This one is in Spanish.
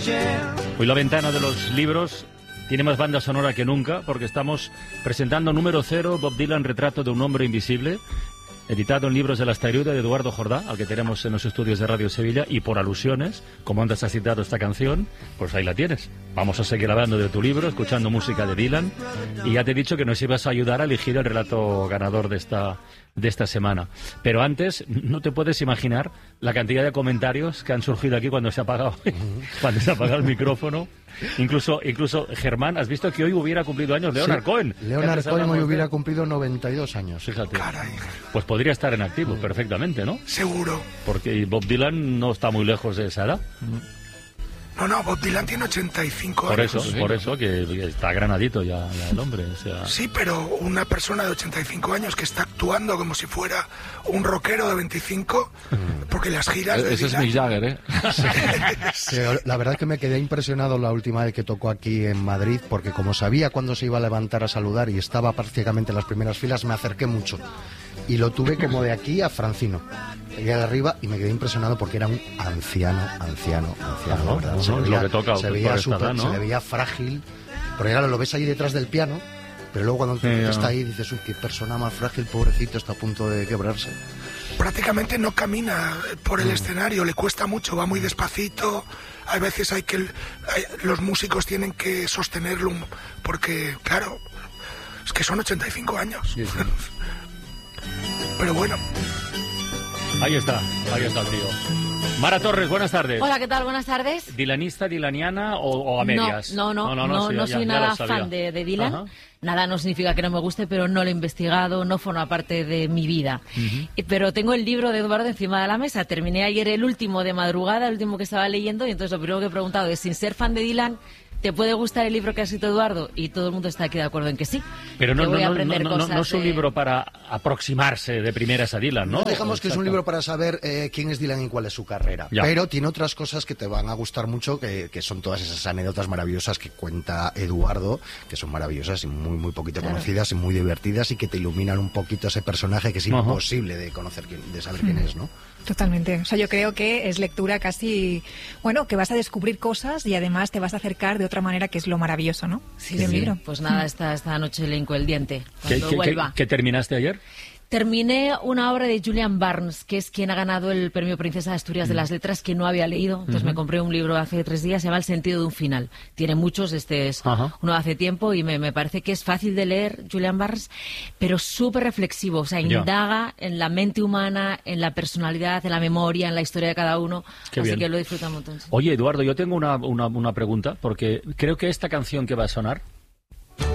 Hoy la ventana de los libros tiene más banda sonora que nunca, porque estamos presentando número 0, Bob Dylan, Retrato de un hombre invisible, editado en Libros de la Asteroide de Eduardo Jordá, al que tenemos en los estudios de Radio Sevilla, y por alusiones, como antes has citado esta canción, pues ahí la tienes. Vamos a seguir hablando de tu libro, escuchando música de Dylan, y ya te he dicho que nos ibas a ayudar a elegir el relato ganador de esta semana. Pero antes, no te puedes imaginar la cantidad de comentarios que han surgido aquí cuando se ha apagado, el micrófono. Incluso Germán, has visto que hoy hubiera cumplido años Leonard Cohen. Leonard Cohen hoy hubiera cumplido 92 años. Fíjate. Caray. Pues podría estar en activo perfectamente, ¿no? Seguro. Porque Bob Dylan no está muy lejos de esa edad. No, Bob Dylan tiene 85 años. Por eso que está granadito ya el hombre. O sea... Sí, pero una persona de 85 años que está actuando como si fuera un rockero de 25, porque las giras de Ese Dylan... es Mick Jagger, ¿eh? Sí, la verdad es que me quedé impresionado la última vez que tocó aquí en Madrid, porque como sabía cuándo se iba a levantar a saludar y estaba prácticamente en las primeras filas, me acerqué mucho. Y lo tuve como de aquí a Francino. Llegué arriba y me quedé impresionado porque era un anciano, ¿verdad? Se le veía frágil, porque claro, lo ves ahí detrás del piano, pero luego cuando está ahí dices, uy, qué persona más frágil, pobrecito, está a punto de quebrarse. Prácticamente no camina por el escenario, le cuesta mucho, va muy despacito. Hay veces los músicos tienen que sostenerlo, porque claro, es que son 85 años. Sí. Pero bueno. Ahí está el tío. Mara Torres, buenas tardes. Hola, ¿qué tal? Buenas tardes. ¿Dilanista, dilaniana o a medias? No soy nada fan de Dylan. Ajá. Nada no significa que no me guste, pero no lo he investigado, no forma parte de mi vida. Pero tengo el libro de Eduardo encima de la mesa. Terminé ayer el último de madrugada, el último que estaba leyendo, y entonces lo primero que he preguntado es, sin ser fan de Dylan, ¿te puede gustar el libro que ha escrito Eduardo? Y todo el mundo está aquí de acuerdo en que sí. Pero no es un libro para aproximarse de primeras a Dylan, ¿no? No dejamos que es un libro para saber quién es Dylan y cuál es su carrera. Ya. Pero tiene otras cosas que te van a gustar mucho, que son todas esas anécdotas maravillosas que cuenta Eduardo, que son maravillosas y muy poquito conocidas y muy divertidas, y que te iluminan un poquito ese personaje que es imposible de conocer, de saber quién es, ¿no? Totalmente. O sea, yo creo que es lectura casi, que vas a descubrir cosas y además te vas a acercar de otra manera, que es lo maravilloso, ¿no? Sí, del libro. Pues nada, esta noche le hinco el diente cuando vuelva. ¿Qué terminaste ayer? Terminé una obra de Julian Barnes, que es quien ha ganado el premio Princesa de Asturias de las Letras, que no había leído. Entonces me compré un libro hace 3 días, se llama El sentido de un final. Tiene muchos, este es uno de hace tiempo, y me parece que es fácil de leer, Julian Barnes, pero súper reflexivo. O sea, indaga en la mente humana, en la personalidad, en la memoria, en la historia de cada uno. Así que lo disfruta un montón. Sí. Oye, Eduardo, yo tengo una pregunta, porque creo que esta canción que va a sonar